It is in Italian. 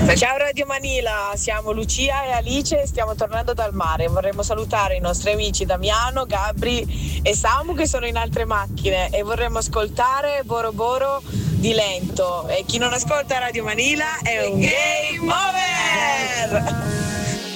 Ciao Radio Manila, siamo Lucia e Alice e stiamo tornando dal mare. Vorremmo salutare i nostri amici Damiano, Gabri e Samu che sono in altre macchine e vorremmo ascoltare Boro Boro di Lento. E chi non ascolta Radio Manila è un game over!